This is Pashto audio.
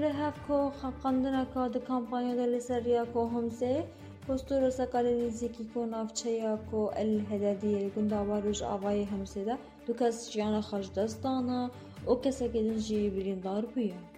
هفکو خاقاندنا کاد کمپانیا دل سریا کو همزه پستور سکال نزدیکی کو نافچه‌یا کو الهدادی گنداواروش آوای همزه دا دو کس جیان خرج دستانا او کسی که دنجی بریندار بیه.